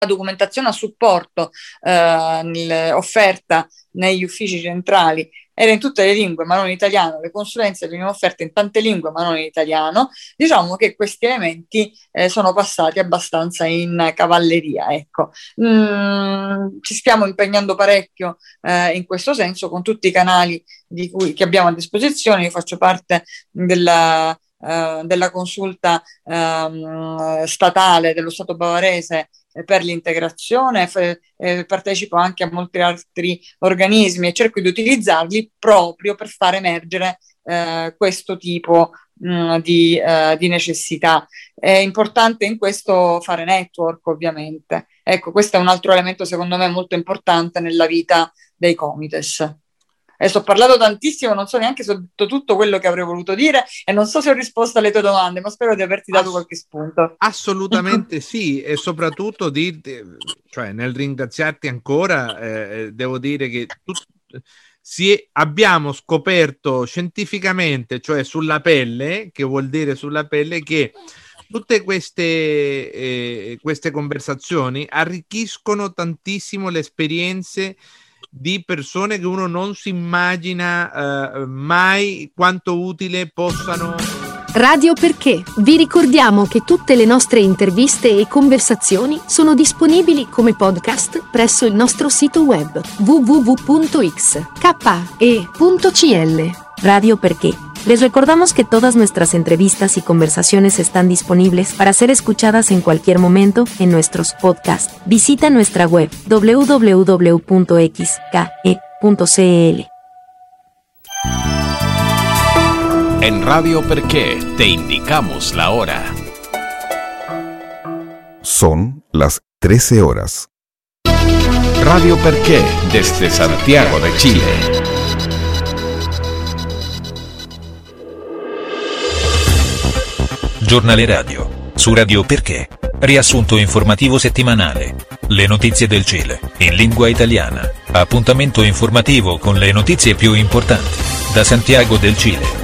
documentazione a supporto offerta negli uffici centrali era in tutte le lingue ma non in italiano, le consulenze venivano offerte in tante lingue ma non in italiano, diciamo che questi elementi sono passati abbastanza in cavalleria, ecco. Ci stiamo impegnando parecchio in questo senso con tutti i canali che abbiamo a disposizione. Io faccio parte della consulta statale dello Stato bavarese per l'integrazione, partecipo anche a molti altri organismi e cerco di utilizzarli proprio per far emergere questo tipo di necessità. È importante in questo fare network, ovviamente. Ecco, questo è un altro elemento secondo me molto importante nella vita dei Comites. Adesso ho parlato tantissimo, non so neanche se ho detto tutto quello che avrei voluto dire e non so se ho risposto alle tue domande, ma spero di averti dato qualche spunto. Assolutamente sì, e soprattutto cioè, nel ringraziarti ancora, devo dire che abbiamo scoperto scientificamente, cioè sulla pelle, che vuol dire sulla pelle, che tutte queste conversazioni arricchiscono tantissimo le esperienze di persone che uno non si immagina mai quanto utile possano. Radio Perché. Vi ricordiamo che tutte le nostre interviste e conversazioni sono disponibili come podcast presso il nostro sito web www.xke.cl. Radio Perché. Les recordamos que todas nuestras entrevistas y conversaciones están disponibles para ser escuchadas en cualquier momento en nuestros podcasts. Visita nuestra web www.xke.cl. En Radio Perché te indicamos la hora. Son las 13 horas. Radio Perché desde Santiago de Chile. Giornale radio. Su Radio Perché. Riassunto informativo settimanale. Le notizie del Cile, in lingua italiana. Appuntamento informativo con le notizie più importanti. Da Santiago del Cile.